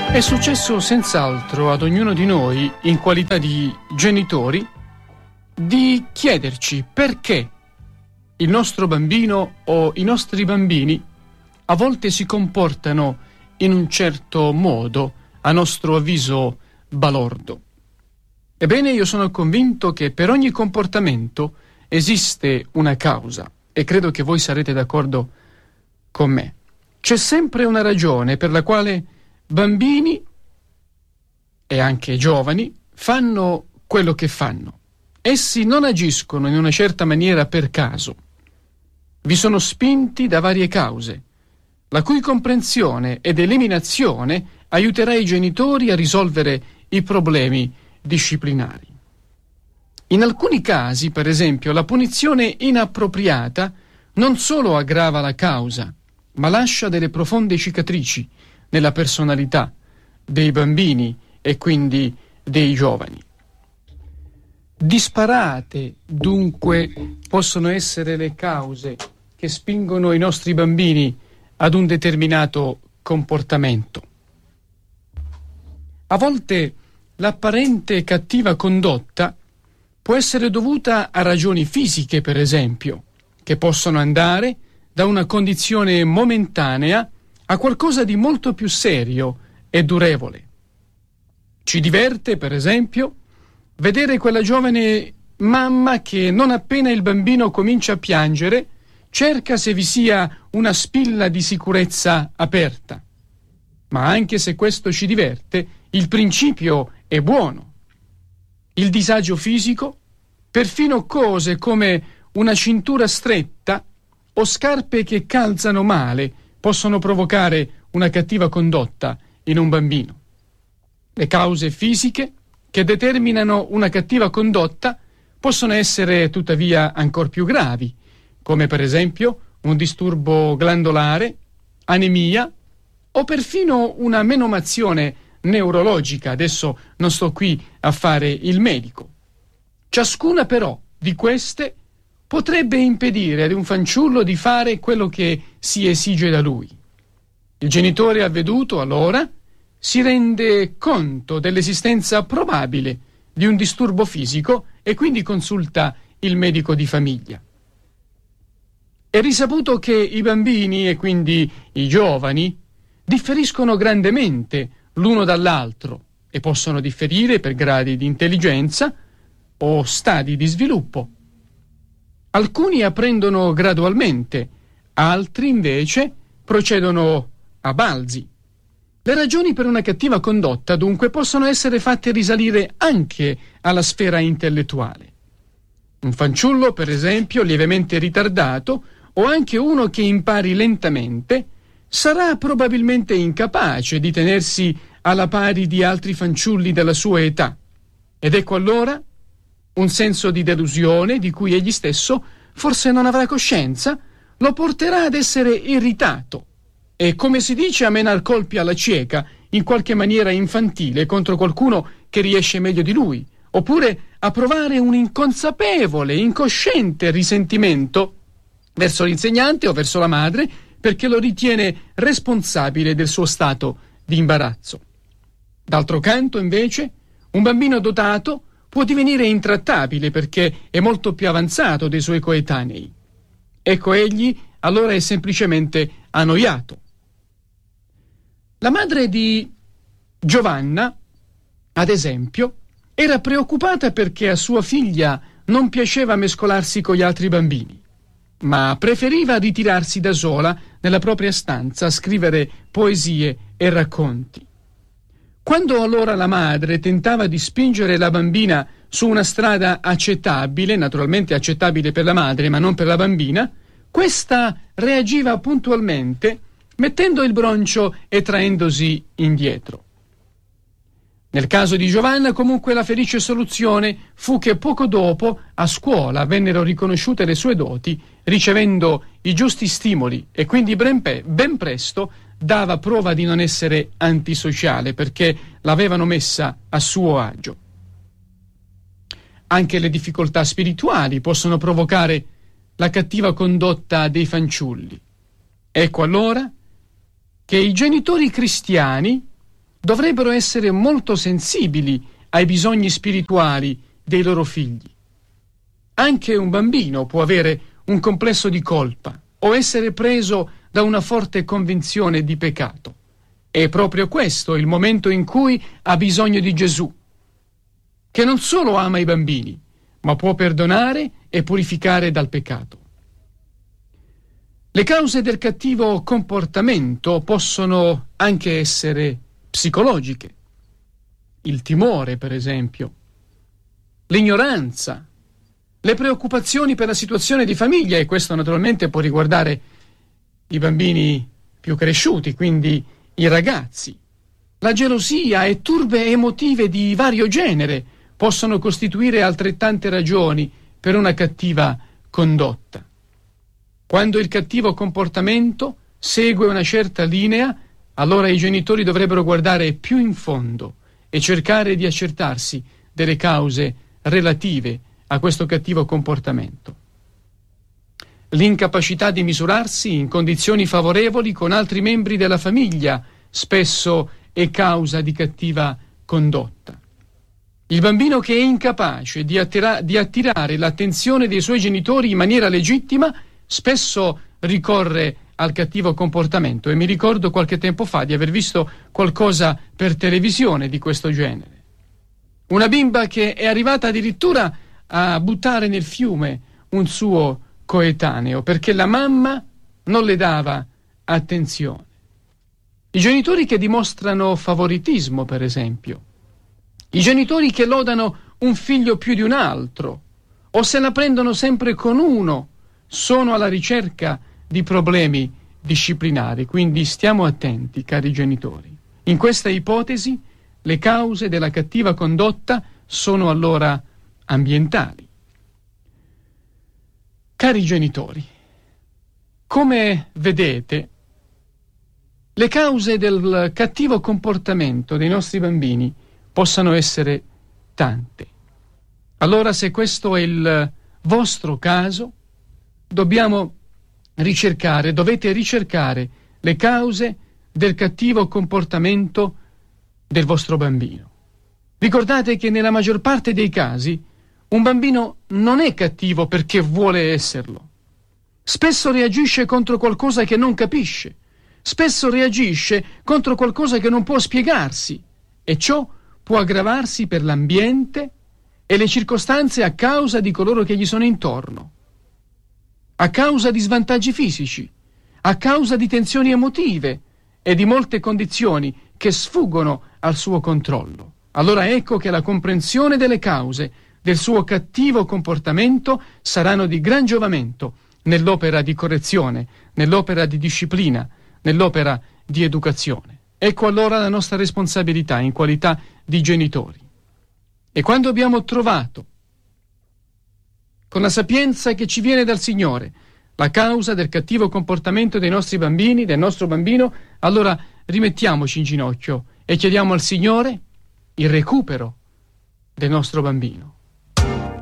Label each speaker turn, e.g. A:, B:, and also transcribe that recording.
A: È successo senz'altro ad ognuno di noi, in qualità di genitori, di chiederci perché il nostro bambino o i nostri bambini a volte si comportano in un certo modo, a nostro avviso balordo. Ebbene, io sono convinto che per ogni comportamento esiste una causa, e credo che voi sarete d'accordo con me. C'è sempre una ragione per la quale bambini e anche giovani fanno quello che fanno. Essi non agiscono in una certa maniera per caso. Vi sono spinti da varie cause, la cui comprensione ed eliminazione aiuterà i genitori a risolvere i problemi disciplinari. In alcuni casi, per esempio, la punizione inappropriata non solo aggrava la causa, ma lascia delle profonde cicatrici nella personalità dei bambini e quindi dei giovani. Disparate, dunque, possono essere le cause che spingono i nostri bambini ad un determinato comportamento. A volte l'apparente cattiva condotta può essere dovuta a ragioni fisiche, per esempio, che possono andare da una condizione momentanea a qualcosa di molto più serio e durevole. Ci diverte, per esempio, vedere quella giovane mamma che non appena il bambino comincia a piangere cerca se vi sia una spilla di sicurezza aperta. Ma anche se questo ci diverte, il principio è buono. Il disagio fisico, perfino cose come una cintura stretta o scarpe che calzano male, possono provocare una cattiva condotta in un bambino. Le cause fisiche che determinano una cattiva condotta possono essere tuttavia ancor più gravi, come per esempio un disturbo glandolare, anemia o perfino una menomazione neurologica. Adesso non sto qui a fare il medico. Ciascuna però di queste potrebbe impedire ad un fanciullo di fare quello che si esige da lui. Il genitore avveduto, allora, si rende conto dell'esistenza probabile di un disturbo fisico e quindi consulta il medico di famiglia. È risaputo che i bambini e quindi i giovani differiscono grandemente l'uno dall'altro e possono differire per gradi di intelligenza o stadi di sviluppo. Alcuni apprendono gradualmente, altri invece procedono a balzi. Le ragioni per una cattiva condotta dunque possono essere fatte risalire anche alla sfera intellettuale. Un fanciullo, per esempio, lievemente ritardato, o anche uno che impari lentamente, sarà probabilmente incapace di tenersi alla pari di altri fanciulli della sua età. Ed ecco allora un senso di delusione di cui egli stesso forse non avrà coscienza, lo porterà ad essere irritato e, come si dice, a menar colpi alla cieca, in qualche maniera infantile, contro qualcuno che riesce meglio di lui, oppure a provare un inconsapevole, incosciente risentimento verso l'insegnante o verso la madre, perché lo ritiene responsabile del suo stato di imbarazzo. D'altro canto, invece, un bambino dotato può divenire intrattabile perché è molto più avanzato dei suoi coetanei. Ecco, egli allora è semplicemente annoiato. La madre di Giovanna, ad esempio, era preoccupata perché a sua figlia non piaceva mescolarsi con gli altri bambini, ma preferiva ritirarsi da sola nella propria stanza a scrivere poesie e racconti. Quando allora la madre tentava di spingere la bambina su una strada accettabile, naturalmente accettabile per la madre ma non per la bambina, questa reagiva puntualmente mettendo il broncio e traendosi indietro. Nel caso di Giovanna, comunque, la felice soluzione fu che poco dopo a scuola vennero riconosciute le sue doti, ricevendo i giusti stimoli, e quindi ben presto dava prova di non essere antisociale perché l'avevano messa a suo agio. Anche le difficoltà spirituali possono provocare la cattiva condotta dei fanciulli. Ecco allora che i genitori cristiani dovrebbero essere molto sensibili ai bisogni spirituali dei loro figli. Anche un bambino può avere un complesso di colpa o essere preso da una forte convinzione di peccato. È proprio questo il momento in cui ha bisogno di Gesù, che non solo ama i bambini, ma può perdonare e purificare dal peccato. Le cause del cattivo comportamento possono anche essere psicologiche. Il timore, per esempio, l'ignoranza, le preoccupazioni per la situazione di famiglia, e questo naturalmente può riguardare i bambini più cresciuti, quindi i ragazzi. La gelosia e turbe emotive di vario genere possono costituire altrettante ragioni per una cattiva condotta. Quando il cattivo comportamento segue una certa linea, allora i genitori dovrebbero guardare più in fondo e cercare di accertarsi delle cause relative a questo cattivo comportamento. L'incapacità di misurarsi in condizioni favorevoli con altri membri della famiglia spesso è causa di cattiva condotta. Il bambino che è incapace di attirare l'attenzione dei suoi genitori in maniera legittima spesso ricorre al cattivo comportamento, e mi ricordo qualche tempo fa di aver visto qualcosa per televisione di questo genere. Una bimba che è arrivata addirittura a buttare nel fiume un suo coetaneo perché la mamma non le dava attenzione. I genitori che dimostrano favoritismo, per esempio, i genitori che lodano un figlio più di un altro o se la prendono sempre con uno, sono alla ricerca di problemi disciplinari. Quindi stiamo attenti, cari genitori. In questa ipotesi le cause della cattiva condotta sono allora ambientali. Cari genitori, come vedete, le cause del cattivo comportamento dei nostri bambini possono essere tante. Allora, se questo è il vostro caso, dovete ricercare le cause del cattivo comportamento del vostro bambino. Ricordate che nella maggior parte dei casi un bambino non è cattivo perché vuole esserlo. Spesso reagisce contro qualcosa che non capisce. Spesso reagisce contro qualcosa che non può spiegarsi, e ciò può aggravarsi per l'ambiente e le circostanze a causa di coloro che gli sono intorno, a causa di svantaggi fisici, a causa di tensioni emotive e di molte condizioni che sfuggono al suo controllo. Allora ecco che la comprensione delle cause del suo cattivo comportamento saranno di gran giovamento nell'opera di correzione, nell'opera di disciplina, nell'opera di educazione. Ecco allora la nostra responsabilità in qualità di genitori. E quando abbiamo trovato, con la sapienza che ci viene dal Signore, la causa del cattivo comportamento dei nostri bambini, del nostro bambino, allora rimettiamoci in ginocchio e chiediamo al Signore il recupero del nostro bambino.